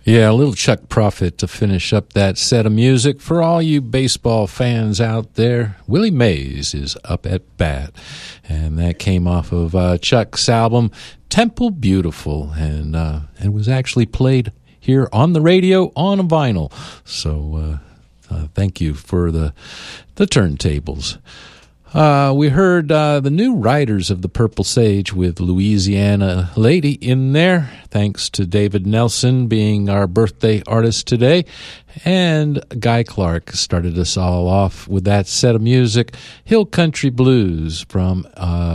Yeah, a little Chuck Prophet to finish up that set of music. For all you baseball fans out there, Willie Mays is up at bat. And that came off of Chuck's album, Temple Beautiful, and it was actually played here on the radio on a vinyl. So thank you for the turntables. We heard the new Riders of the Purple Sage with Louisiana Lady in there, thanks to David Nelson being our birthday artist today. And Guy Clark started us all off with that set of music, Hill Country Blues, from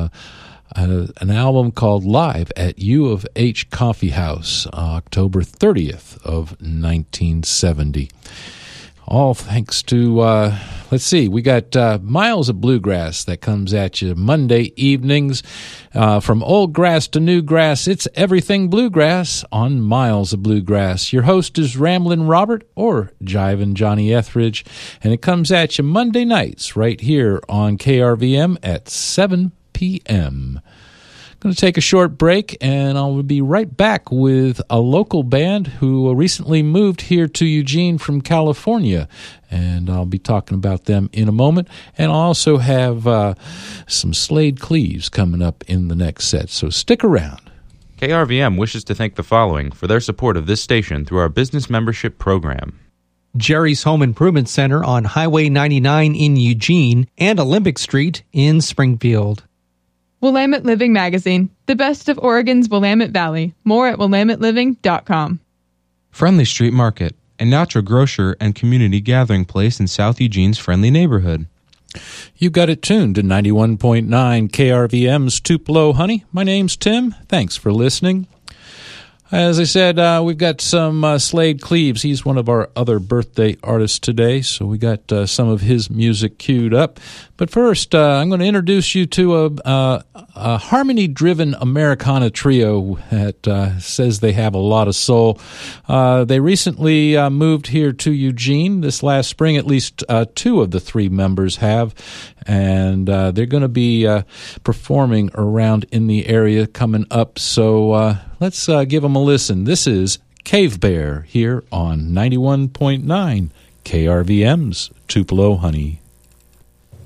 an album called Live at U of H Coffee House, October 30th of 1970. All thanks to, let's see, we got Miles of Bluegrass that comes at you Monday evenings. From old grass to new grass, it's everything bluegrass on Miles of Bluegrass. Your host is Ramblin' Robert, or Jivin' Johnny Etheridge, and it comes at you Monday nights right here on KRVM at 7 p.m. Going to take a short break, and I'll be right back with a local band who recently moved here to Eugene from California, and I'll be talking about them in a moment. And I'll also have some Slade Cleaves coming up in the next set, so stick around. KRVM wishes to thank the following for their support of this station through our business membership program. Jerry's Home Improvement Center on Highway 99 in Eugene and Olympic Street in Springfield. Willamette Living Magazine, the best of Oregon's Willamette Valley. More at WillametteLiving.com. Friendly Street Market, a natural grocer and community gathering place in South Eugene's friendly neighborhood. You got it tuned to 91.9 KRVM's Tupelo Honey. My name's Tim. Thanks for listening. As I said, we've got some Slade Cleaves. He's one of our other birthday artists today, so we got some of his music queued up. But first, I'm going to introduce you to a harmony-driven Americana trio that says they have a lot of soul. They recently moved here to Eugene this last spring. At least two of the three members have. And they're going to be performing around in the area coming up. So let's give them a listen. This is Cave Bear here on 91.9 KRVM's Tupelo Honey.